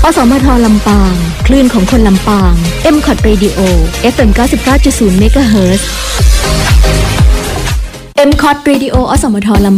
สมทลำปางคลื่นของคนลำปาง MCOT Radio FM 99.0 MHz MCOT Radio อสมทลำ